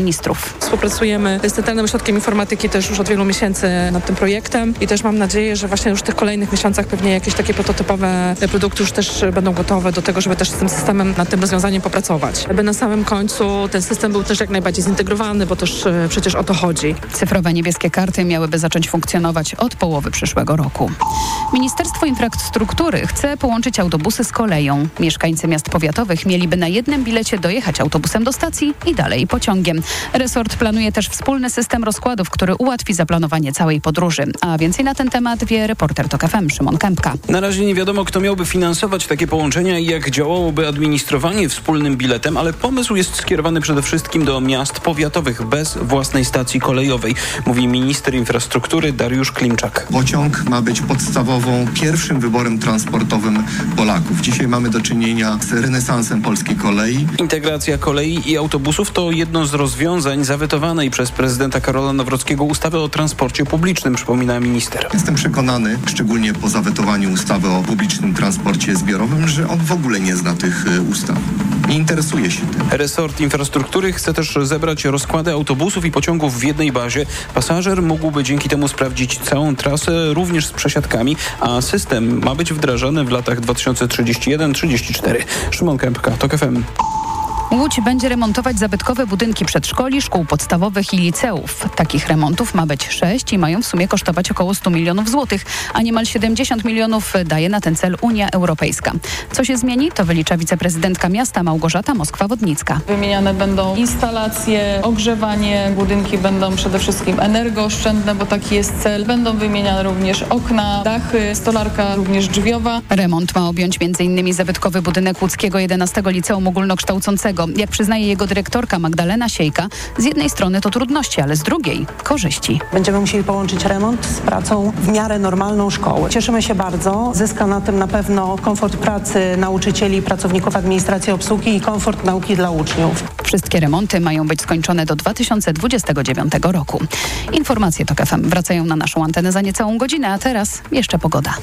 Ministrów. Współpracujemy z Centralnym Ośrodkiem Informatyki też już od wielu miesięcy nad tym projektem i też mam nadzieję, że właśnie już w tych kolejnych miesiącach pewnie jakieś takie prototypowe produkty już też będą gotowe do tego, żeby też z tym systemem, nad tym rozwiązaniem popracować. Aby na samym końcu ten system był też jak najbardziej zintegrowany, bo też przecież o to chodzi. Cyfrowe niebieskie karty miałyby zacząć funkcjonować od połowy przyszłego roku. Ministerstwo Infrastruktury chce połączyć autobusy z koleją. Mieszkańcy miast powiatowych mieliby na jednym bilecie dojechać autobusem do stacji i dalej pociągiem. Resort planuje też wspólny system rozkładów, który ułatwi zaplanowanie całej podróży. A więcej na ten temat wie reporter TOK FM Szymon Kępka. Na razie nie wiadomo, kto miałby finansować takie połączenia i jak działałoby administrowanie wspólnym biletem, ale pomysł jest skierowany przede wszystkim do miast powiatowych bez własnej stacji kolejowej, mówi minister infrastruktury Dariusz Klimczak. Pociąg ma być podstawową, pierwszym wyborem transportowym Polaków. Dzisiaj mamy do czynienia z renesansem polskiej kolei. Integracja kolei i autobusów to jedno z rozwiązań zawetowanej przez prezydenta Karola Nawrockiego ustawy o transporcie publicznym, przypomina minister. Jestem przekonany, szczególnie po zawetowaniu ustawy o publicznym transporcie zbiorowym, że on w ogóle nie zna tych ustaw. Nie interesuje się tym. Resort infrastruktury chce też zebrać rozkłady autobusów i pociągów w jednej bazie. Pasażer mógłby dzięki temu sprawdzić całą trasę, również z przesiadkami, a system ma być wdrażany w latach 2031-34. Szymon Kępka, TOK FM. Łódź będzie remontować zabytkowe budynki przedszkoli, szkół podstawowych i liceów. Takich remontów ma być 6 i mają w sumie kosztować około 100 milionów złotych, a niemal 70 milionów daje na ten cel Unia Europejska. Co się zmieni? To wylicza wiceprezydentka miasta Małgorzata Moskwa-Wodnicka. Wymieniane będą instalacje, ogrzewanie, budynki będą przede wszystkim energooszczędne, bo taki jest cel. Będą wymieniane również okna, dachy, stolarka również drzwiowa. Remont ma objąć m.in. zabytkowy budynek łódzkiego 11 Liceum Ogólnokształcącego. Jak przyznaje jego dyrektorka Magdalena Siejka, z jednej strony to trudności, ale z drugiej korzyści. Będziemy musieli połączyć remont z pracą w miarę normalną szkoły. Cieszymy się bardzo. Zyska na tym na pewno komfort pracy nauczycieli, pracowników administracji, obsługi i komfort nauki dla uczniów. Wszystkie remonty mają być skończone do 2029 roku. Informacje TOK FM wracają na naszą antenę za niecałą godzinę, a teraz jeszcze pogoda.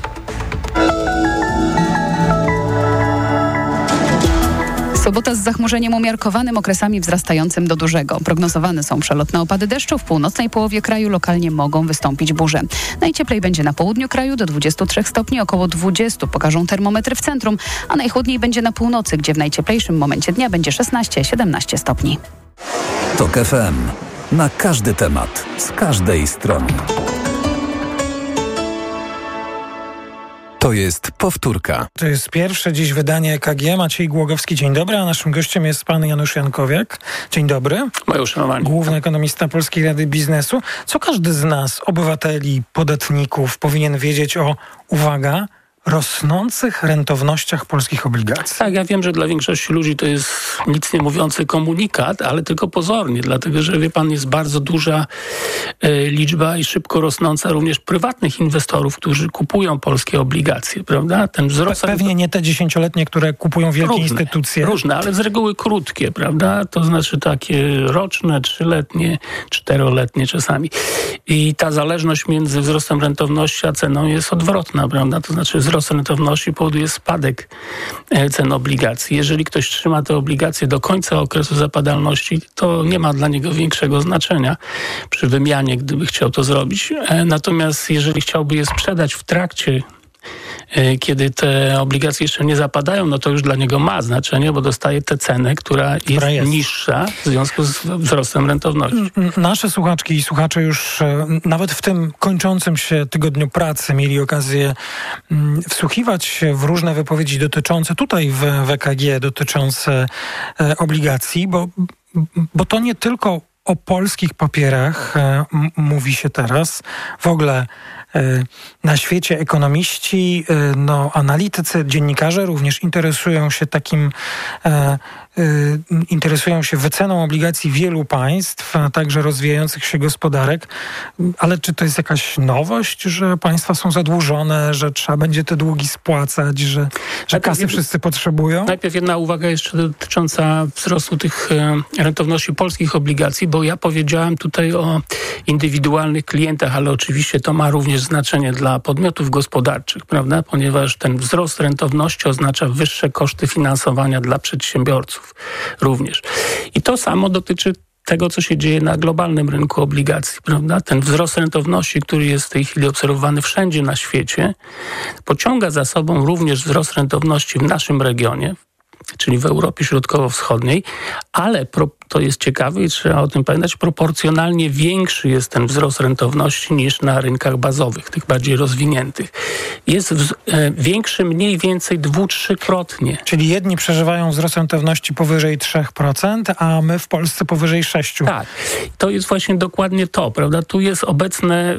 Sobota z zachmurzeniem umiarkowanym, okresami wzrastającym do dużego. Prognozowane są przelotne opady deszczu. W północnej połowie kraju lokalnie mogą wystąpić burze. Najcieplej będzie na południu kraju do 23 stopni, około 20 pokażą termometry w centrum, a najchłodniej będzie na północy, gdzie w najcieplejszym momencie dnia będzie 16-17 stopni. TOK FM. Na każdy temat, z każdej strony. To jest powtórka. To jest pierwsze dziś wydanie EKG. Maciej Głogowski, dzień dobry, a naszym gościem jest pan Janusz Jankowiak. Dzień dobry. Moje uszanowanie. Główny ekonomista Polskiej Rady Biznesu. Co każdy z nas, obywateli, podatników, powinien wiedzieć o, uwaga, rosnących rentownościach polskich obligacji? Tak, ja wiem, że dla większości ludzi to jest nic nie mówiący komunikat, ale tylko pozornie, dlatego że, wie pan, jest bardzo duża liczba i szybko rosnąca również prywatnych inwestorów, którzy kupują polskie obligacje, prawda? Ten wzrost... Pewnie nie te 10-letnie, które kupują wielkie instytucje. Różne, ale z reguły krótkie, prawda? To znaczy takie roczne, 3-letnie, 4-letnie czasami. I ta zależność między wzrostem rentowności a ceną jest odwrotna, prawda? To znaczy wzrost rentowności powoduje spadek cen obligacji. Jeżeli ktoś trzyma te obligacje do końca okresu zapadalności, to nie ma dla niego większego znaczenia przy wymianie, gdyby chciał to zrobić. Natomiast jeżeli chciałby je sprzedać w trakcie, kiedy te obligacje jeszcze nie zapadają, no to już dla niego ma znaczenie, bo dostaje tę cenę, która jest niższa w związku z wzrostem rentowności. Nasze słuchaczki i słuchacze już nawet w tym kończącym się tygodniu pracy mieli okazję wsłuchiwać się w różne wypowiedzi dotyczące, tutaj w EKG, dotyczące obligacji, bo to nie tylko o polskich papierach mówi się teraz. W ogóle na świecie ekonomiści, analitycy, dziennikarze również interesują się wyceną obligacji wielu państw, a także rozwijających się gospodarek. Ale czy to jest jakaś nowość, że państwa są zadłużone, że trzeba będzie te długi spłacać, że kasy wszyscy potrzebują? Najpierw jedna uwaga jeszcze dotycząca wzrostu tych rentowności polskich obligacji, bo ja powiedziałem tutaj o indywidualnych klientach, ale oczywiście to ma również znaczenie dla podmiotów gospodarczych, prawda? Ponieważ ten wzrost rentowności oznacza wyższe koszty finansowania dla przedsiębiorców również. I to samo dotyczy tego, co się dzieje na globalnym rynku obligacji, prawda? Ten wzrost rentowności, który jest w tej chwili obserwowany wszędzie na świecie, pociąga za sobą również wzrost rentowności w naszym regionie, czyli w Europie Środkowo-Wschodniej, ale to jest ciekawe i trzeba o tym pamiętać, proporcjonalnie większy jest ten wzrost rentowności niż na rynkach bazowych, tych bardziej rozwiniętych. Jest większy mniej więcej 2-3-krotnie. Czyli jedni przeżywają wzrost rentowności powyżej 3%, a my w Polsce powyżej 6%. Tak, to jest właśnie dokładnie to, prawda? Tu jest obecne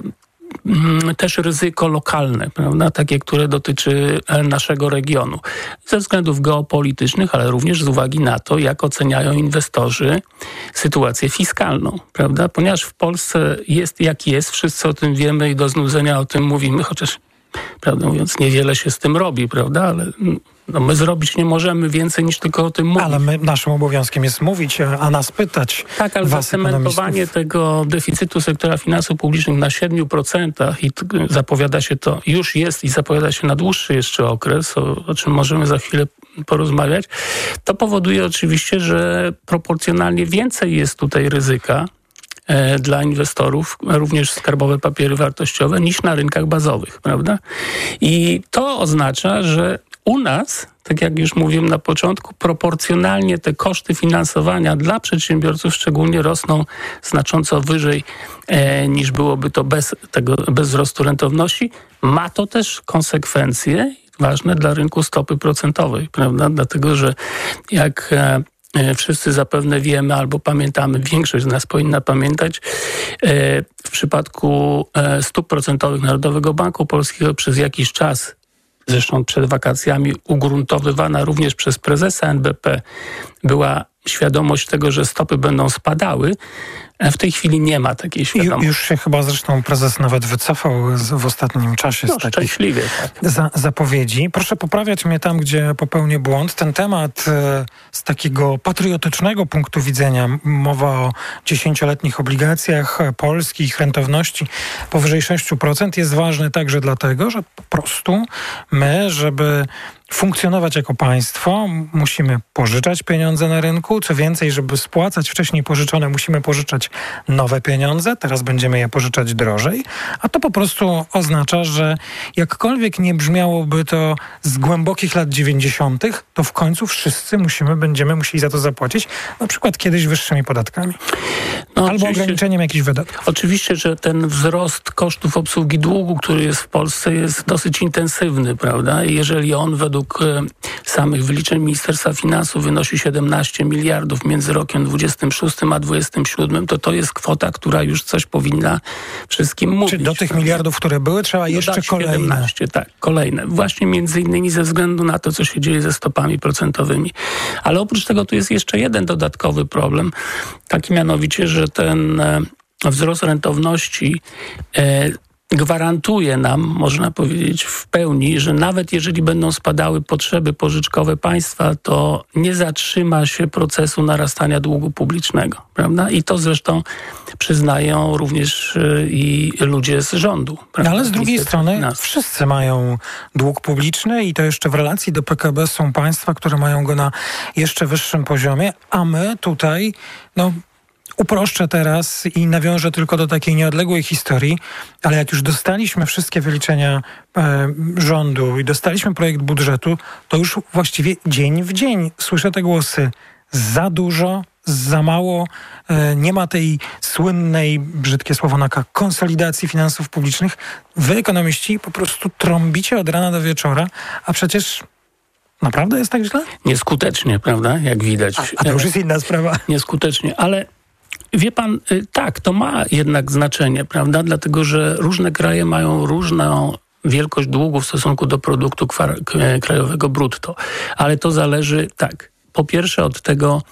też ryzyko lokalne, prawda? Takie, które dotyczy naszego regionu. Ze względów geopolitycznych, ale również z uwagi na to, jak oceniają inwestorzy sytuację fiskalną, prawda? Ponieważ w Polsce jest jak jest, wszyscy o tym wiemy i do znudzenia o tym mówimy, chociaż prawdę mówiąc niewiele się z tym robi, prawda? Ale my zrobić nie możemy więcej niż tylko o tym mówić. Ale naszym obowiązkiem jest mówić, a nas pytać. Tak, ale zacementowanie tego deficytu sektora finansów publicznych na 7% i zapowiada się to, już jest i zapowiada się na dłuższy jeszcze okres, o czym możemy za chwilę porozmawiać, to powoduje oczywiście, że proporcjonalnie więcej jest tutaj ryzyka dla inwestorów, również skarbowe papiery wartościowe, niż na rynkach bazowych, prawda? I to oznacza, że u nas, tak jak już mówiłem na początku, proporcjonalnie te koszty finansowania dla przedsiębiorców szczególnie rosną znacząco wyżej niż byłoby to bez wzrostu rentowności. Ma to też konsekwencje ważne dla rynku stopy procentowej, prawda? Dlatego, że jak wszyscy zapewne wiemy albo pamiętamy, większość z nas powinna pamiętać, w przypadku stóp procentowych Narodowego Banku Polskiego przez jakiś czas, zresztą przed wakacjami, ugruntowywana również przez prezesa NBP była świadomość tego, że stopy będą spadały. W tej chwili nie ma takiej świadomości. Już się chyba zresztą prezes nawet wycofał w ostatnim czasie z takich zapowiedzi. Proszę poprawiać mnie tam, gdzie popełnię błąd. Ten temat z takiego patriotycznego punktu widzenia, mowa o 10-letnich obligacjach polskich, rentowności powyżej 6%, jest ważny także dlatego, że po prostu my, żeby funkcjonować jako państwo, musimy pożyczać pieniądze na rynku. Co więcej, żeby spłacać wcześniej pożyczone, musimy pożyczać nowe pieniądze. Teraz będziemy je pożyczać drożej. A to po prostu oznacza, że jakkolwiek nie brzmiałoby to z głębokich lat 90., to w końcu wszyscy będziemy musieli za to zapłacić. Na przykład kiedyś wyższymi podatkami. Albo ograniczeniem jakichś wydatków. Oczywiście, że ten wzrost kosztów obsługi długu, który jest w Polsce, jest dosyć intensywny, prawda? I jeżeli on według samych wyliczeń Ministerstwa Finansów wynosi 17 miliardów między rokiem 26 a 27, to jest kwota, która już coś powinna wszystkim mówić. Czy do tych miliardów, które były, trzeba jeszcze kolejne? 17, tak, kolejne. Właśnie między innymi ze względu na to, co się dzieje ze stopami procentowymi. Ale oprócz tego tu jest jeszcze jeden dodatkowy problem, taki mianowicie, że ten wzrost rentowności gwarantuje nam, można powiedzieć w pełni, że nawet jeżeli będą spadały potrzeby pożyczkowe państwa, to nie zatrzyma się procesu narastania długu publicznego, prawda? I to zresztą przyznają również i ludzie z rządu. Prawda? Ale z drugiej strony wszyscy mają dług publiczny i to jeszcze w relacji do PKB są państwa, które mają go na jeszcze wyższym poziomie, a my tutaj, uproszczę teraz i nawiążę tylko do takiej nieodległej historii, ale jak już dostaliśmy wszystkie wyliczenia rządu i dostaliśmy projekt budżetu, to już właściwie dzień w dzień słyszę te głosy: za dużo, za mało, nie ma tej słynnej, brzydkie słowo konsolidacji finansów publicznych. Wy, ekonomiści, po prostu trąbicie od rana do wieczora, a przecież naprawdę jest tak źle? Nieskutecznie, prawda? Jak widać. A to już jest inna sprawa. Nieskutecznie, ale wie pan, tak, to ma jednak znaczenie, prawda? Dlatego, że różne kraje mają różną wielkość długu w stosunku do produktu krajowego brutto. Ale to zależy, tak, po pierwsze od tego,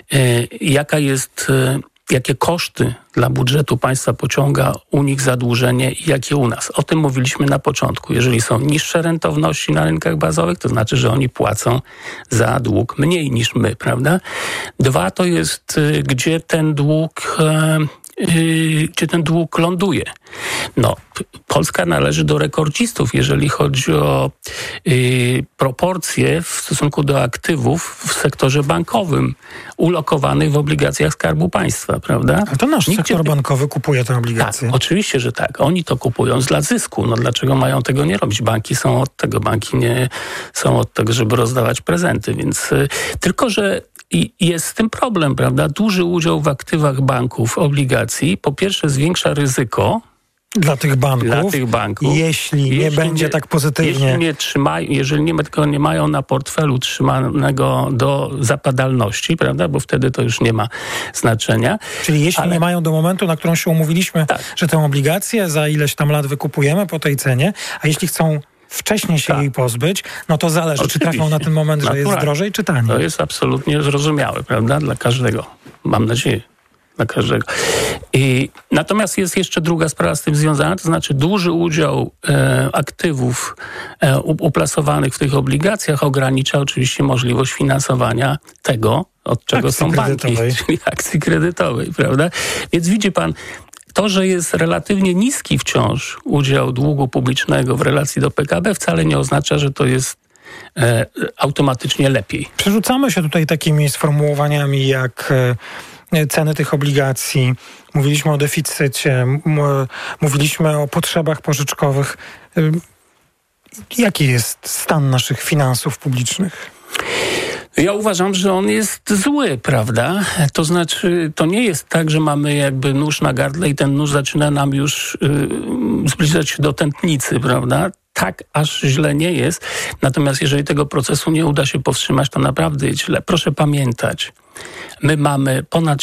jakie koszty dla budżetu państwa pociąga u nich zadłużenie i jakie u nas. O tym mówiliśmy na początku. Jeżeli są niższe rentowności na rynkach bazowych, to znaczy, że oni płacą za dług mniej niż my, prawda? Dwa, to jest, gdzie ten dług gdzie ten dług ląduje. No, Polska należy do rekordzistów, jeżeli chodzi o proporcje w stosunku do aktywów w sektorze bankowym ulokowanych w obligacjach Skarbu Państwa, prawda? Ale to nasz sektor bankowy kupuje te obligacje. Tak, oczywiście, że tak. Oni to kupują dla zysku. No dlaczego mają tego nie robić? Banki są od tego. Banki nie są od tego, żeby rozdawać prezenty. Więc tylko, że jest z tym problem, prawda? Duży udział w aktywach banków, obligacji, po pierwsze zwiększa ryzyko dla tych banków, jeśli nie będzie tak pozytywnie. Jeżeli nie mają na portfelu trzymanego do zapadalności, prawda, bo wtedy to już nie ma znaczenia. Czyli jeśli nie mają do momentu, na którą się umówiliśmy, że tę obligację za ileś tam lat wykupujemy po tej cenie, a jeśli chcą wcześniej się jej pozbyć, no to zależy, czy trafią na ten moment, że jest drożej, czy taniej. To jest absolutnie zrozumiałe, prawda, dla każdego. Mam nadzieję. Dla każdego. Natomiast jest jeszcze druga sprawa z tym związana, to znaczy duży udział aktywów uplasowanych w tych obligacjach ogranicza oczywiście możliwość finansowania tego, od czego są banki, czyli akcji kredytowej, prawda? Więc widzi pan, to, że jest relatywnie niski wciąż udział długu publicznego w relacji do PKB, wcale nie oznacza, że to jest automatycznie lepiej. Przerzucamy się tutaj takimi sformułowaniami jak ceny tych obligacji, mówiliśmy o deficycie, mówiliśmy o potrzebach pożyczkowych. Jaki jest stan naszych finansów publicznych? Ja uważam, że on jest zły, prawda? To znaczy, to nie jest tak, że mamy jakby nóż na gardle i ten nóż zaczyna nam już zbliżać się do tętnicy, prawda? Tak aż źle nie jest. Natomiast jeżeli tego procesu nie uda się powstrzymać, to naprawdę jest źle. Proszę pamiętać, my mamy ponad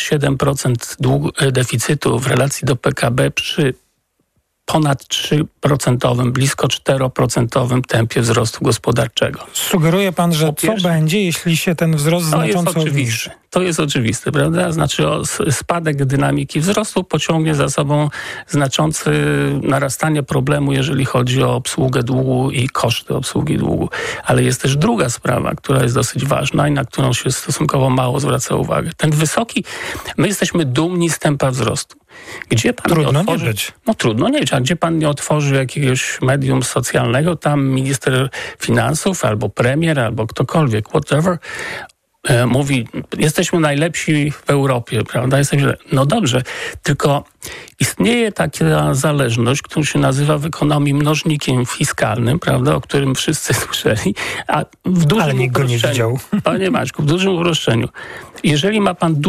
7% deficytu w relacji do PKB przy ponad 3%, blisko 4% tempie wzrostu gospodarczego. Sugeruje pan, że co będzie, jeśli się ten wzrost znacząco obniży? To jest oczywiste, prawda? Znaczy spadek dynamiki wzrostu pociągnie za sobą znaczące narastanie problemu, jeżeli chodzi o obsługę długu i koszty obsługi długu. Ale jest też druga sprawa, która jest dosyć ważna i na którą się stosunkowo mało zwraca uwagę. Ten wysoki, my jesteśmy dumni z tempa wzrostu. Gdzie pan trudno nie być. No trudno nie być, a gdzie pan nie otworzy jakiegoś medium socjalnego, tam minister finansów albo premier, albo ktokolwiek, whatever, mówi, jesteśmy najlepsi w Europie, prawda? No dobrze, tylko istnieje taka zależność, która się nazywa w ekonomii mnożnikiem fiskalnym, prawda? O którym wszyscy słyszeli, a w dużym ale nikt go nie widział. Panie Maćku, w dużym uproszczeniu. Jeżeli ma pan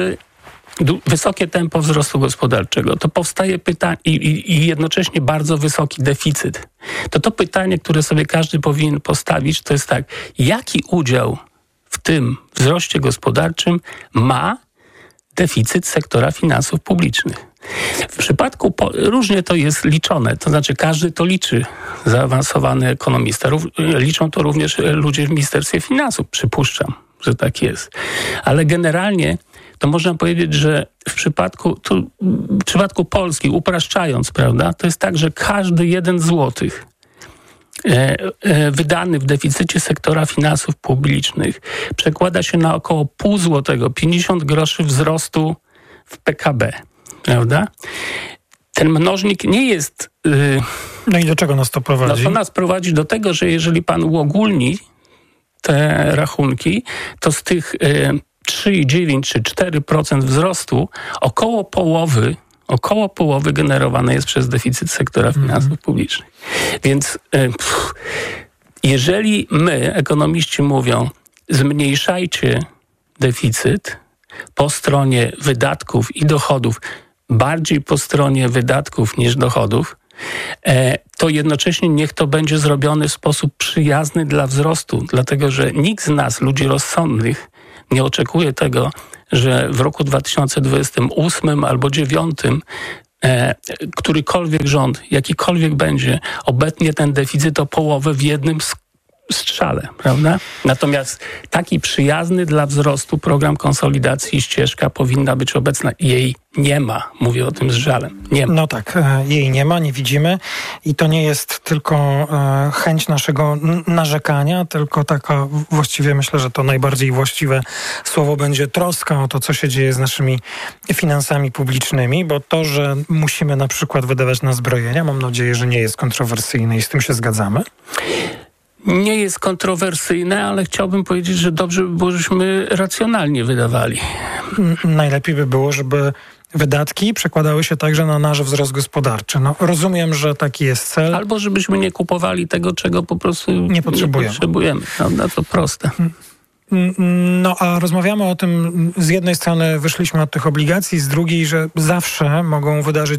wysokie tempo wzrostu gospodarczego, to powstaje pytanie i jednocześnie bardzo wysoki deficyt. To pytanie, które sobie każdy powinien postawić, to jest tak, jaki udział w tym wzroście gospodarczym ma deficyt sektora finansów publicznych. W przypadku różnie to jest liczone, to znaczy każdy to liczy, zaawansowany ekonomista. Liczą to również ludzie w Ministerstwie Finansów, przypuszczam, że tak jest. Ale generalnie to można powiedzieć, że w przypadku Polski, upraszczając, prawda, to jest tak, że każdy 1 złotych wydany w deficycie sektora finansów publicznych przekłada się na około pół złotego, 50 groszy wzrostu w PKB, prawda? Ten mnożnik nie jest... No i do czego nas to prowadzi? No to nas prowadzi do tego, że jeżeli pan uogólni te rachunki, to z tych 3,9 czy 4% wzrostu około połowy generowane jest przez deficyt sektora finansów publicznych. Więc jeżeli my, ekonomiści mówią, zmniejszajcie deficyt po stronie wydatków i dochodów, bardziej po stronie wydatków niż dochodów, to jednocześnie niech to będzie zrobione w sposób przyjazny dla wzrostu, dlatego że nikt z nas, ludzi rozsądnych, nie oczekuje tego, że w roku 2028 albo 2029 którykolwiek rząd, jakikolwiek będzie, obetnie ten deficyt o połowę w jednym strzale, prawda? Natomiast taki przyjazny dla wzrostu program konsolidacji ścieżka powinna być obecna. Jej nie ma. Mówię o tym z żalem. Nie ma. No tak, jej nie ma, nie widzimy i to nie jest tylko chęć naszego narzekania, tylko taka, właściwie myślę, że to najbardziej właściwe słowo będzie troska o to, co się dzieje z naszymi finansami publicznymi, bo to, że musimy na przykład wydawać na zbrojenia, mam nadzieję, że nie jest kontrowersyjne i z tym się zgadzamy. Nie jest kontrowersyjne, ale chciałbym powiedzieć, że dobrze by było, żeśmy racjonalnie wydawali. Najlepiej by było, żeby wydatki przekładały się także na nasz wzrost gospodarczy. No, rozumiem, że taki jest cel. Albo żebyśmy nie kupowali tego, czego po prostu nie potrzebujemy. Prawda? To proste. No a rozmawiamy o tym, z jednej strony wyszliśmy od tych obligacji, z drugiej, że zawsze mogą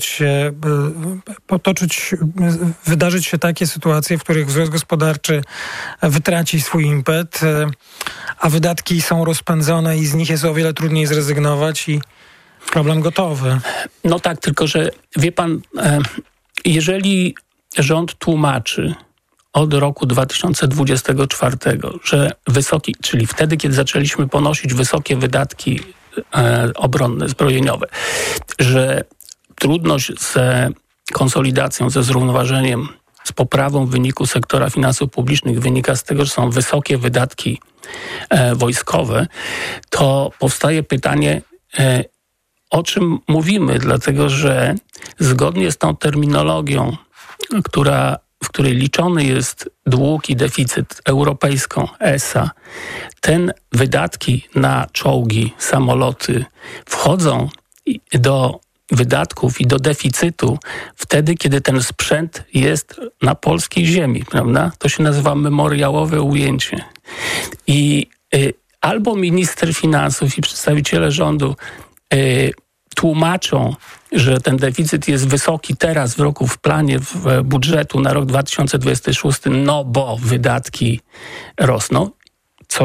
wydarzyć się takie sytuacje, w których wzrost gospodarczy wytraci swój impet, a wydatki są rozpędzone i z nich jest o wiele trudniej zrezygnować i problem gotowy. No tak, tylko że wie pan, jeżeli rząd tłumaczy od roku 2024, że czyli wtedy, kiedy zaczęliśmy ponosić wysokie wydatki obronne, zbrojeniowe, że trudność z konsolidacją, ze zrównoważeniem, z poprawą wyniku sektora finansów publicznych wynika z tego, że są wysokie wydatki wojskowe, to powstaje pytanie, o czym mówimy, dlatego że zgodnie z tą terminologią, w której liczony jest dług i deficyt europejską ESA, ten wydatki na czołgi, samoloty wchodzą do wydatków i do deficytu wtedy, kiedy ten sprzęt jest na polskiej ziemi, prawda? To się nazywa memoriałowe ujęcie. I albo minister finansów i przedstawiciele rządu tłumaczą, że ten deficyt jest wysoki teraz w planie budżetu na rok 2026, no bo wydatki rosną, co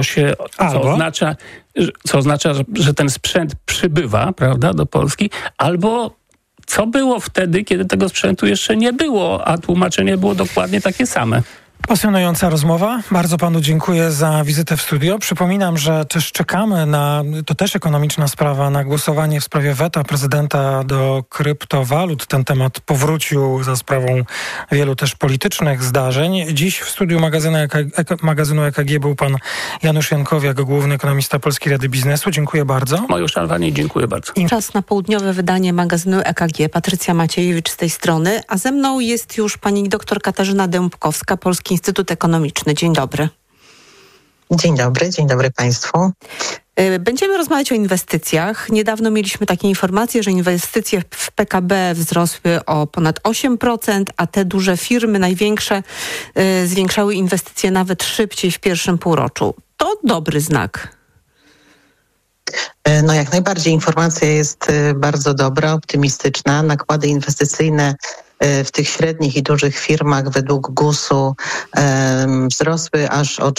oznacza, że ten sprzęt przybywa, prawda, do Polski, albo co było wtedy, kiedy tego sprzętu jeszcze nie było, a tłumaczenie było dokładnie takie same. Pasjonująca rozmowa. Bardzo panu dziękuję za wizytę w studio. Przypominam, że też czekamy to też ekonomiczna sprawa, na głosowanie w sprawie weta prezydenta do kryptowalut. Ten temat powrócił za sprawą wielu też politycznych zdarzeń. Dziś w studiu magazynu EKG był pan Janusz Jankowiak, główny ekonomista Polskiej Rady Biznesu. Dziękuję bardzo. Moje uszanowanie, dziękuję bardzo. Czas na południowe wydanie magazynu EKG. Patrycja Maciejewicz z tej strony, a ze mną jest już pani dr Katarzyna Dębkowska, Polski Instytut Ekonomiczny. Dzień dobry. Dzień dobry Państwu. Będziemy rozmawiać o inwestycjach. Niedawno mieliśmy takie informacje, że inwestycje w PKB wzrosły o ponad 8%, a te duże firmy, największe, zwiększały inwestycje nawet szybciej w pierwszym półroczu. To dobry znak. No jak najbardziej informacja jest bardzo dobra, optymistyczna. Nakłady inwestycyjne w tych średnich i dużych firmach według GUS-u wzrosły aż o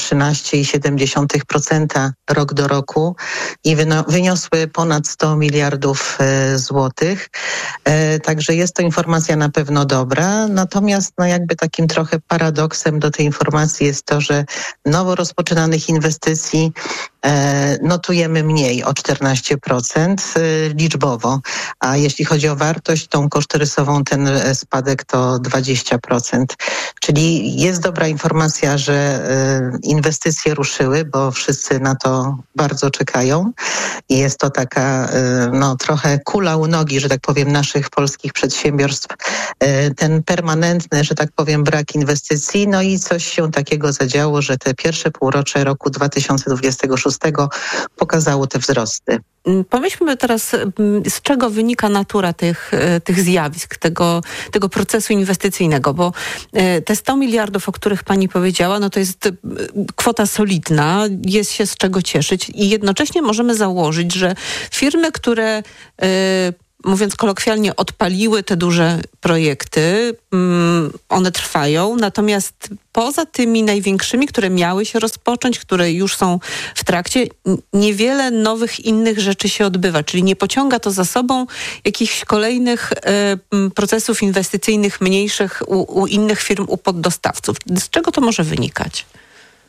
13,7% rok do roku i wyniosły ponad 100 miliardów złotych. Także jest to informacja na pewno dobra. Natomiast jakby takim trochę paradoksem do tej informacji jest to, że nowo rozpoczynanych inwestycji notujemy mniej o 14% liczbowo, a jeśli chodzi o wartość, tą kosztorysową ten spadek to 20%. Czyli jest dobra informacja, że inwestycje ruszyły, bo wszyscy na to bardzo czekają i jest to taka trochę kula u nogi, że tak powiem, naszych polskich przedsiębiorstw. Ten permanentny, że tak powiem, brak inwestycji, no i coś się takiego zadziało, że te pierwsze półrocze roku 2026 pokazało te wzrosty. Pomyślmy teraz, z czego wynika natura tych zjawisk, tego procesu inwestycyjnego, bo te 100 miliardów, o których pani powiedziała, no to jest kwota solidna, jest się z czego cieszyć i jednocześnie możemy założyć, że firmy, które mówiąc kolokwialnie, odpaliły te duże projekty, one trwają, natomiast poza tymi największymi, które miały się rozpocząć, które już są w trakcie, niewiele nowych innych rzeczy się odbywa, czyli nie pociąga to za sobą jakichś kolejnych procesów inwestycyjnych mniejszych u innych firm, u poddostawców. Z czego to może wynikać?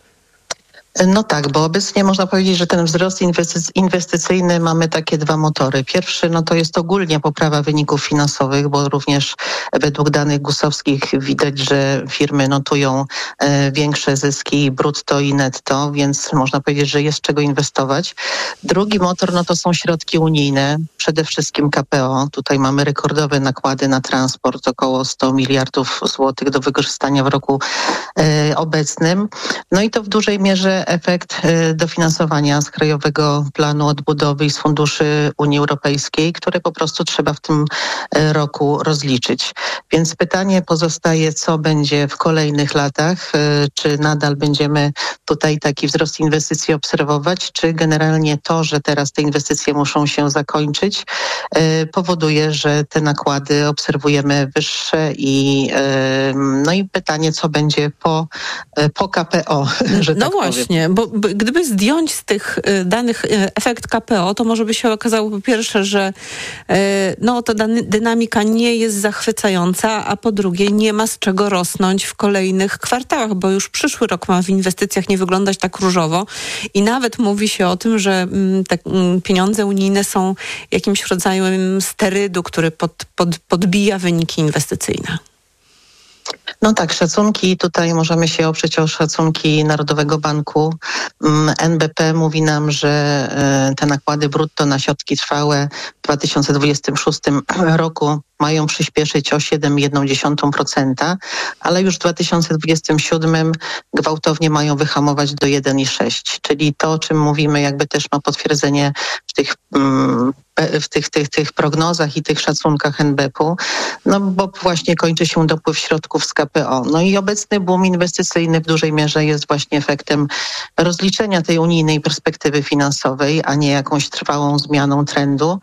No tak, bo obecnie można powiedzieć, że ten wzrost inwestycyjny mamy takie dwa motory. Pierwszy, no to jest ogólnie poprawa wyników finansowych, bo również według danych GUS-owskich widać, że firmy notują większe zyski brutto i netto, więc można powiedzieć, że jest czego inwestować. Drugi motor, no to są środki unijne, przede wszystkim KPO. Tutaj mamy rekordowe nakłady na transport, około 100 miliardów złotych do wykorzystania w roku obecnym. No i to w dużej mierze efekt dofinansowania z Krajowego Planu Odbudowy i z funduszy Unii Europejskiej, które po prostu trzeba w tym roku rozliczyć. Więc pytanie pozostaje, co będzie w kolejnych latach? Czy nadal będziemy tutaj taki wzrost inwestycji obserwować, czy generalnie to, że teraz te inwestycje muszą się zakończyć, powoduje, że te nakłady obserwujemy wyższe no i pytanie, co będzie po KPO, że no tak właśnie, powiem. bo gdyby zdjąć z tych danych efekt KPO, to może by się okazało po pierwsze, że ta dynamika nie jest zachwycająca, a po drugie nie ma z czego rosnąć w kolejnych kwartałach, bo już przyszły rok ma w inwestycjach nie wyglądać tak różowo i nawet mówi się o tym, że te pieniądze unijne są jakimś rodzajem sterydu, który podbija wyniki inwestycyjne. No tak, szacunki, tutaj możemy się oprzeć o szacunki Narodowego Banku. NBP mówi nam, że te nakłady brutto na środki trwałe w 2026 roku mają przyspieszyć o 7,1%, ale już w 2027 gwałtownie mają wyhamować do 1,6%. Czyli to, o czym mówimy, jakby też ma potwierdzenie w tych prognozach i tych szacunkach NBP-u, no bo właśnie kończy się dopływ środków z KPO. No i obecny boom inwestycyjny w dużej mierze jest właśnie efektem rozliczenia tej unijnej perspektywy finansowej, a nie jakąś trwałą zmianą trendu.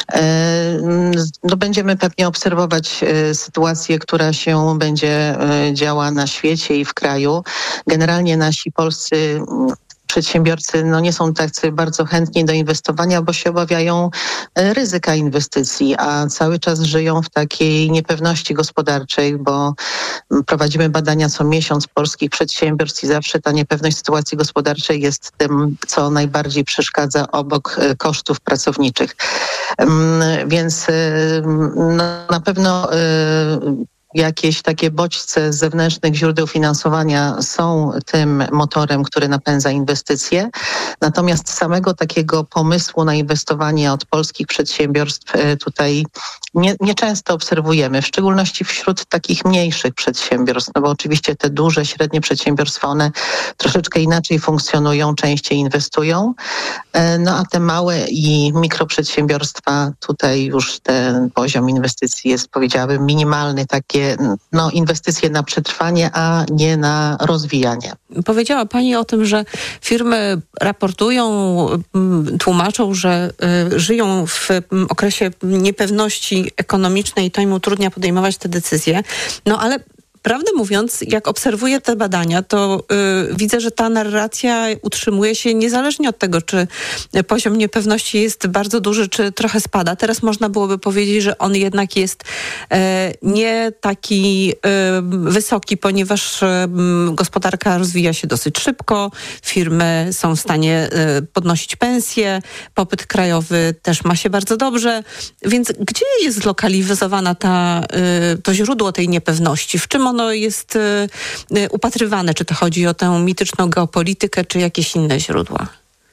No będziemy pewnie obserwować sytuację, która się będzie działa na świecie i w kraju. Generalnie nasi polscy przedsiębiorcy nie są tacy bardzo chętni do inwestowania, bo się obawiają ryzyka inwestycji, a cały czas żyją w takiej niepewności gospodarczej, bo prowadzimy badania co miesiąc polskich przedsiębiorstw i zawsze ta niepewność sytuacji gospodarczej jest tym, co najbardziej przeszkadza obok kosztów pracowniczych. Więc na pewno jakieś takie bodźce z zewnętrznych źródeł finansowania są tym motorem, który napędza inwestycje. Natomiast samego takiego pomysłu na inwestowanie od polskich przedsiębiorstw tutaj nieczęsto obserwujemy, w szczególności wśród takich mniejszych przedsiębiorstw, no bo oczywiście te duże, średnie przedsiębiorstwa, one troszeczkę inaczej funkcjonują, częściej inwestują, no a te małe i mikroprzedsiębiorstwa, tutaj już ten poziom inwestycji jest, powiedziałabym, minimalny, takie inwestycje na przetrwanie, a nie na rozwijanie. Powiedziała Pani o tym, że firmy raportują, tłumaczą, że żyją w okresie niepewności ekonomicznej i to im utrudnia podejmować te decyzje. No ale prawdę mówiąc, jak obserwuję te badania, to widzę, że ta narracja utrzymuje się niezależnie od tego, czy poziom niepewności jest bardzo duży, czy trochę spada. Teraz można byłoby powiedzieć, że on jednak jest nie taki wysoki, ponieważ gospodarka rozwija się dosyć szybko, firmy są w stanie podnosić pensje, popyt krajowy też ma się bardzo dobrze. Więc gdzie jest zlokalizowana to źródło tej niepewności? W czym ono jest upatrywane? Czy to chodzi o tę mityczną geopolitykę, czy jakieś inne źródła?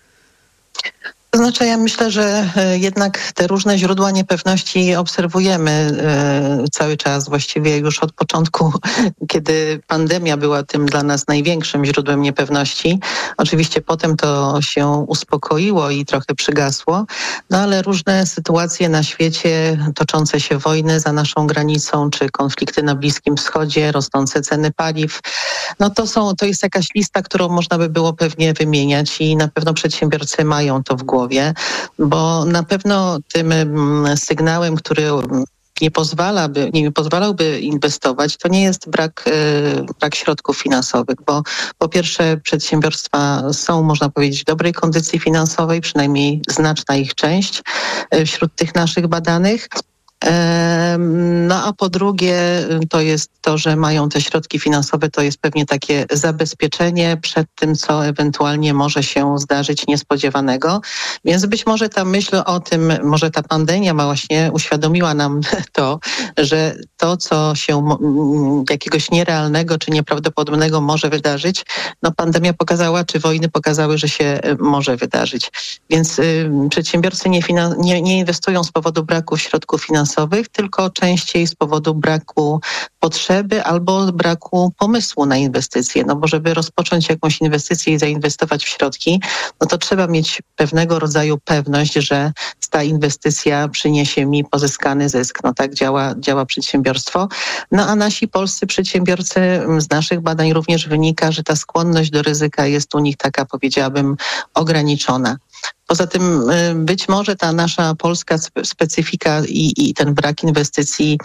To znaczy, ja myślę, że jednak te różne źródła niepewności obserwujemy cały czas, właściwie już od początku, kiedy pandemia była tym dla nas największym źródłem niepewności. Oczywiście potem to się uspokoiło i trochę przygasło, no ale różne sytuacje na świecie, toczące się wojny za naszą granicą, czy konflikty na Bliskim Wschodzie, rosnące ceny paliw, no to jest jakaś lista, którą można by było pewnie wymieniać i na pewno przedsiębiorcy mają to w głowie, bo na pewno tym sygnałem, który nie pozwalałby inwestować, to nie jest brak środków finansowych, bo po pierwsze przedsiębiorstwa są, można powiedzieć, w dobrej kondycji finansowej, przynajmniej znaczna ich część wśród tych naszych badanych. No a po drugie to jest to, że mają te środki finansowe, to jest pewnie takie zabezpieczenie przed tym, co ewentualnie może się zdarzyć niespodziewanego. Więc być może ta myśl o tym, może ta pandemia właśnie uświadomiła nam to, że to, co się jakiegoś nierealnego czy nieprawdopodobnego może wydarzyć, no pandemia pokazała, czy wojny pokazały, że się może wydarzyć. Więc przedsiębiorcy nie inwestują z powodu braku środków finansowych, tylko częściej z powodu braku potrzeby albo braku pomysłu na inwestycje. No bo żeby rozpocząć jakąś inwestycję i zainwestować w środki, no to trzeba mieć pewnego rodzaju pewność, że ta inwestycja przyniesie mi pozyskany zysk. No tak działa przedsiębiorstwo. No a nasi polscy przedsiębiorcy, z naszych badań również wynika, że ta skłonność do ryzyka jest u nich taka, powiedziałabym, ograniczona. Poza tym być może ta nasza polska specyfika i ten brak inwestycji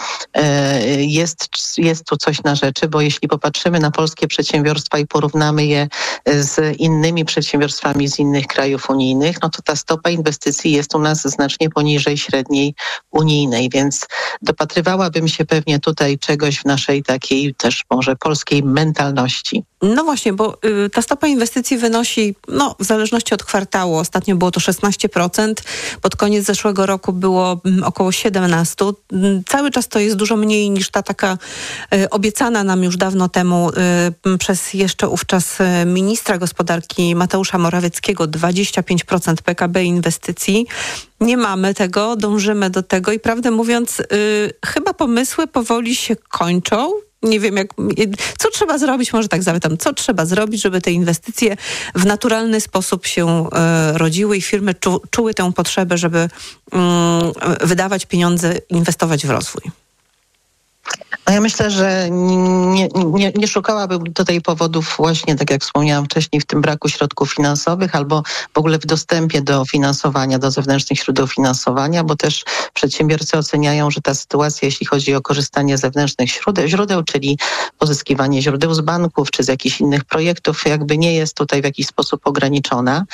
jest tu coś na rzeczy, bo jeśli popatrzymy na polskie przedsiębiorstwa i porównamy je z innymi przedsiębiorstwami z innych krajów unijnych, no to ta stopa inwestycji jest u nas znacznie poniżej średniej unijnej, więc dopatrywałabym się pewnie tutaj czegoś w naszej takiej też może polskiej mentalności. No właśnie, bo ta stopa inwestycji wynosi, w zależności od kwartału, ostatnio było to 16%, pod koniec zeszłego roku było około 17%. Cały czas to jest dużo mniej niż ta taka obiecana nam już dawno temu przez jeszcze ówczas ministra gospodarki Mateusza Morawieckiego 25% PKB inwestycji. Nie mamy tego, dążymy do tego i prawdę mówiąc, chyba pomysły powoli się kończą. Nie wiem, co trzeba zrobić, może tak zapytam, co trzeba zrobić, żeby te inwestycje w naturalny sposób się rodziły i firmy czuły tę potrzebę, żeby wydawać pieniądze, inwestować w rozwój? No ja myślę, że nie szukałabym tutaj powodów właśnie, tak jak wspomniałam wcześniej, w tym braku środków finansowych albo w ogóle w dostępie do finansowania, do zewnętrznych źródeł finansowania, bo też przedsiębiorcy oceniają, że ta sytuacja, jeśli chodzi o korzystanie z zewnętrznych źródeł, czyli pozyskiwanie źródeł z banków czy z jakichś innych projektów, jakby nie jest tutaj w jakiś sposób ograniczona.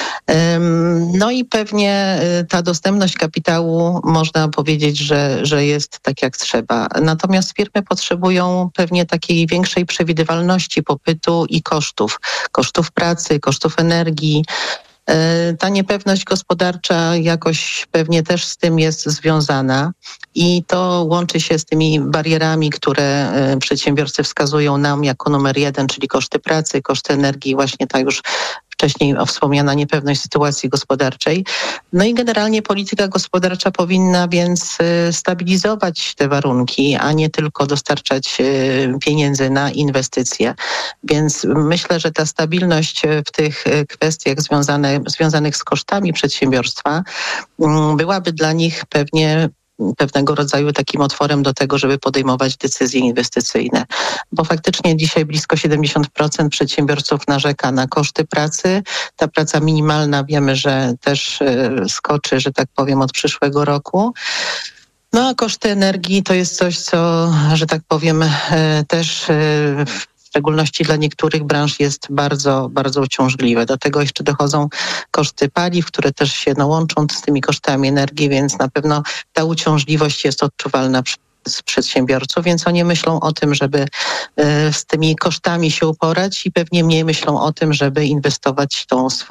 No i pewnie ta dostępność kapitału można powiedzieć, że jest tak jak trzeba. Natomiast firmy potrzebują pewnie takiej większej przewidywalności popytu i kosztów pracy, kosztów energii. Ta niepewność gospodarcza jakoś pewnie też z tym jest związana i to łączy się z tymi barierami, które przedsiębiorcy wskazują nam jako numer 1, czyli koszty pracy, koszty energii, właśnie ta już wcześniej wspomniana niepewność sytuacji gospodarczej. No i generalnie polityka gospodarcza powinna więc stabilizować te warunki, a nie tylko dostarczać pieniędzy na inwestycje. Więc myślę, że ta stabilność w tych kwestiach związanych z kosztami przedsiębiorstwa byłaby dla nich pewnego rodzaju takim otworem do tego, żeby podejmować decyzje inwestycyjne. Bo faktycznie dzisiaj blisko 70% przedsiębiorców narzeka na koszty pracy. Ta praca minimalna wiemy, że też skoczy, że tak powiem, od przyszłego roku. No a koszty energii to jest coś, co, że tak powiem, też w szczególności dla niektórych branż jest bardzo, bardzo uciążliwe. Do tego jeszcze dochodzą koszty paliw, które też się łączą z tymi kosztami energii, więc na pewno ta uciążliwość jest odczuwalna z przedsiębiorców, więc oni myślą o tym, żeby z tymi kosztami się uporać i pewnie mniej myślą o tym, żeby inwestować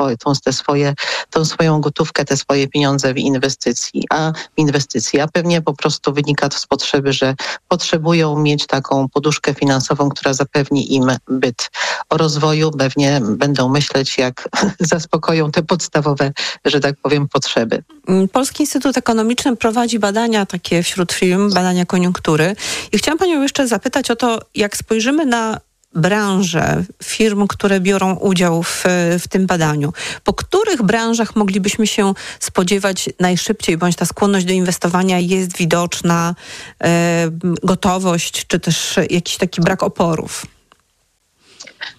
tą swoją gotówkę, te swoje pieniądze w inwestycji. A pewnie po prostu wynika to z potrzeby, że potrzebują mieć taką poduszkę finansową, która zapewni im byt. O rozwoju pewnie będą myśleć, jak zaspokoją te podstawowe, że tak powiem, potrzeby. Polski Instytut Ekonomiczny prowadzi badania takie wśród firm, badania koniunktury. I chciałam panią jeszcze zapytać o to, jak spojrzymy na branże firm, które biorą udział w tym badaniu. Po których branżach moglibyśmy się spodziewać najszybciej, bądź ta skłonność do inwestowania jest widoczna, gotowość, czy też jakiś taki brak oporów?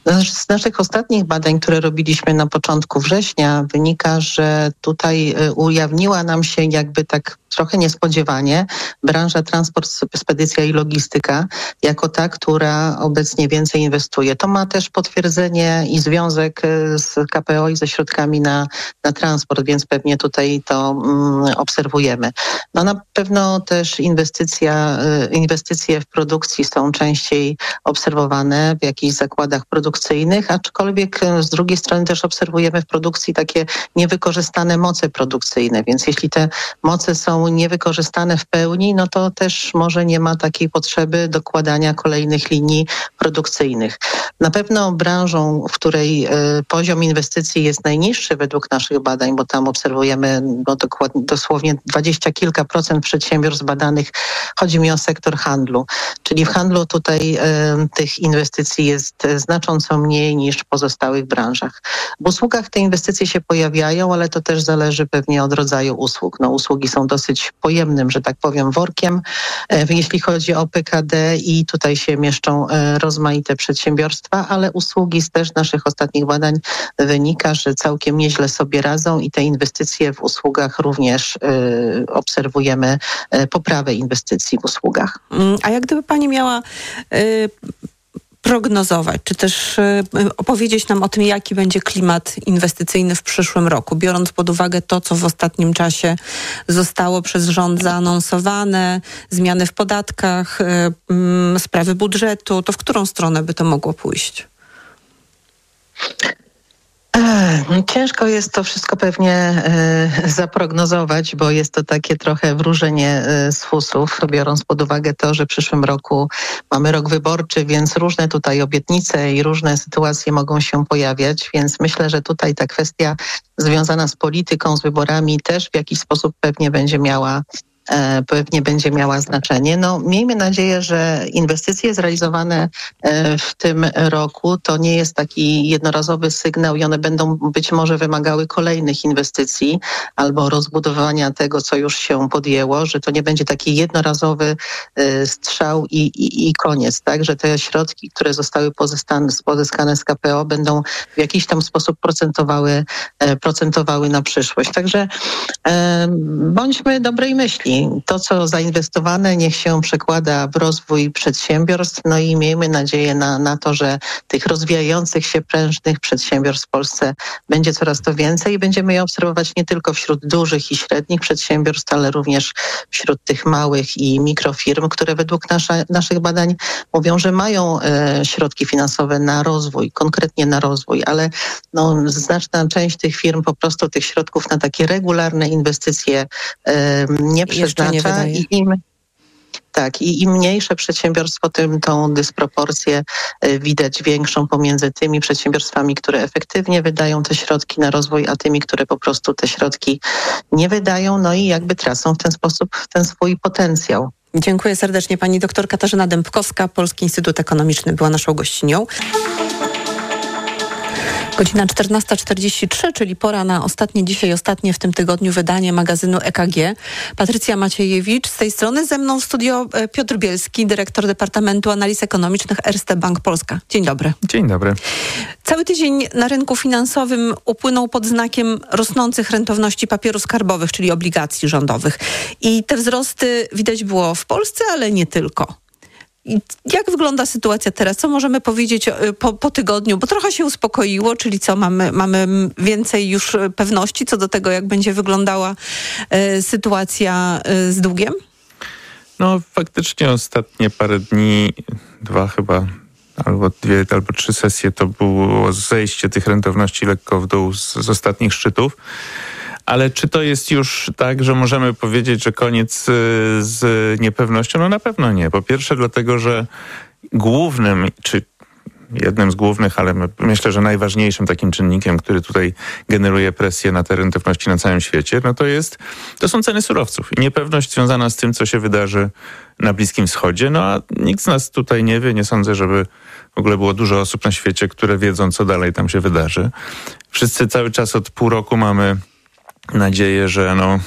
Z naszych ostatnich badań, które robiliśmy na początku września, wynika, że tutaj ujawniła nam się jakby tak trochę niespodziewanie branża transport, spedycja i logistyka jako ta, która obecnie więcej inwestuje. To ma też potwierdzenie i związek z KPO i ze środkami na transport, więc pewnie tutaj to obserwujemy. No na pewno też inwestycje w produkcji są częściej obserwowane w jakichś zakładach produkcyjnych, aczkolwiek z drugiej strony też obserwujemy w produkcji takie niewykorzystane moce produkcyjne, więc jeśli te moce są niewykorzystane w pełni, no to też może nie ma takiej potrzeby dokładania kolejnych linii produkcyjnych. Na pewno branżą, w której poziom inwestycji jest najniższy według naszych badań, bo tam obserwujemy dosłownie 20 kilka procent przedsiębiorstw badanych, chodzi mi o sektor handlu. Czyli w handlu tutaj tych inwestycji jest znacząco mniej niż w pozostałych branżach. W usługach te inwestycje się pojawiają, ale to też zależy pewnie od rodzaju usług. No, usługi są dosyć pojemnym, że tak powiem, workiem, jeśli chodzi o PKD i tutaj się mieszczą rozmaite przedsiębiorstwa, ale usługi z też naszych ostatnich badań wynika, że całkiem nieźle sobie radzą i te inwestycje w usługach również obserwujemy poprawę inwestycji w usługach. A jak gdyby pani miała prognozować, czy też opowiedzieć nam o tym, jaki będzie klimat inwestycyjny w przyszłym roku, biorąc pod uwagę to, co w ostatnim czasie zostało przez rząd zaanonsowane, zmiany w podatkach, sprawy budżetu, to w którą stronę by to mogło pójść? Ciężko jest to wszystko pewnie zaprognozować, bo jest to takie trochę wróżenie z fusów, biorąc pod uwagę to, że w przyszłym roku mamy rok wyborczy, więc różne tutaj obietnice i różne sytuacje mogą się pojawiać, więc myślę, że tutaj ta kwestia związana z polityką, z wyborami też w jakiś sposób pewnie będzie miała znaczenie. No, miejmy nadzieję, że inwestycje zrealizowane w tym roku to nie jest taki jednorazowy sygnał i one będą być może wymagały kolejnych inwestycji albo rozbudowania tego, co już się podjęło, że to nie będzie taki jednorazowy strzał i koniec, tak? Że te środki, które zostały pozyskane z KPO będą w jakiś tam sposób procentowały na przyszłość. Także bądźmy dobrej myśli. To, co zainwestowane, niech się przekłada w rozwój przedsiębiorstw, no i miejmy nadzieję na to, że tych rozwijających się prężnych przedsiębiorstw w Polsce będzie coraz to więcej i będziemy je obserwować nie tylko wśród dużych i średnich przedsiębiorstw, ale również wśród tych małych i mikrofirm, które według naszych badań mówią, że mają środki finansowe na rozwój, konkretnie na rozwój, ale no, znaczna część tych firm po prostu tych środków na takie regularne inwestycje nie przeznacza i im mniejsze przedsiębiorstwo, tym tą dysproporcję widać większą pomiędzy tymi przedsiębiorstwami, które efektywnie wydają te środki na rozwój, a tymi, które po prostu te środki nie wydają, no i jakby tracą w ten sposób ten swój potencjał. Dziękuję serdecznie. Pani doktor Katarzyna Dębkowska, Polski Instytut Ekonomiczny była naszą gościnią. Godzina 14:43, czyli pora na ostatnie w tym tygodniu wydanie magazynu EKG. Patrycja Maciejewicz z tej strony, ze mną w studio Piotr Bielski, dyrektor Departamentu Analiz Ekonomicznych Erste Bank Polska. Dzień dobry. Dzień dobry. Cały tydzień na rynku finansowym upłynął pod znakiem rosnących rentowności papierów skarbowych, czyli obligacji rządowych. I te wzrosty widać było w Polsce, ale nie tylko. I jak wygląda sytuacja teraz? Co możemy powiedzieć po tygodniu? Bo trochę się uspokoiło, czyli co, mamy więcej już pewności co do tego, jak będzie wyglądała sytuacja z długiem? No faktycznie ostatnie parę dni, albo 2 albo 3 sesje to było zejście tych rentowności lekko w dół z ostatnich szczytów. Ale czy to jest już tak, że możemy powiedzieć, że koniec z niepewnością? No na pewno nie. Po pierwsze dlatego, że głównym, czy jednym z głównych, ale myślę, że najważniejszym takim czynnikiem, który tutaj generuje presję na te rentowności na całym świecie, no to są ceny surowców i niepewność związana z tym, co się wydarzy na Bliskim Wschodzie. No a nikt z nas tutaj nie wie, nie sądzę, żeby w ogóle było dużo osób na świecie, które wiedzą, co dalej tam się wydarzy. Wszyscy cały czas od pół roku mamy nadzieję, że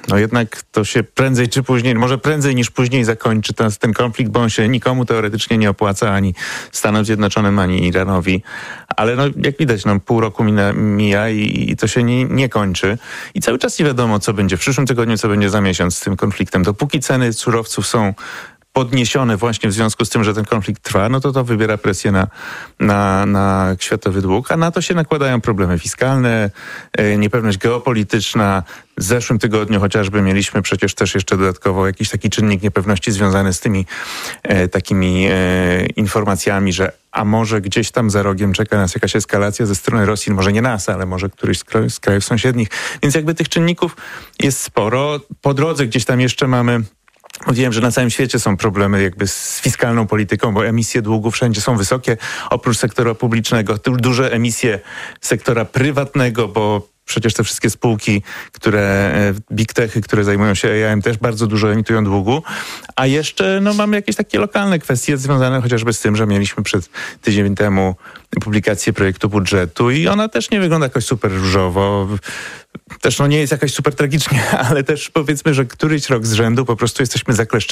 no jednak to się prędzej czy później, może prędzej niż później zakończy ten konflikt, bo on się nikomu teoretycznie nie opłaca, ani Stanom Zjednoczonym, ani Iranowi. Ale no, jak widać, pół roku mija i to się nie kończy. I cały czas nie wiadomo, co będzie w przyszłym tygodniu, co będzie za miesiąc z tym konfliktem. Dopóki ceny surowców są podniesione właśnie w związku z tym, że ten konflikt trwa, no to wywiera presję na światowy dług, a na to się nakładają problemy fiskalne, niepewność geopolityczna. W zeszłym tygodniu chociażby mieliśmy przecież też jeszcze dodatkowo jakiś taki czynnik niepewności związany z tymi takimi informacjami, że a może gdzieś tam za rogiem czeka nas jakaś eskalacja ze strony Rosji, może nie nas, ale może któryś z krajów sąsiednich. Więc jakby tych czynników jest sporo. Po drodze gdzieś tam jeszcze Mówiłem, że na całym świecie są problemy jakby z fiskalną polityką, bo emisje długu wszędzie są wysokie, oprócz sektora publicznego. Duże emisje sektora prywatnego, bo przecież te wszystkie spółki, big techy, które zajmują się AI-em, też bardzo dużo emitują długu. A jeszcze mamy jakieś takie lokalne kwestie związane chociażby z tym, że mieliśmy przed tydzień temu publikację projektu budżetu i ona też nie wygląda jakoś super różowo. Też nie jest jakaś super tragicznie, ale też powiedzmy, że któryś rok z rzędu po prostu jesteśmy zakleszczeni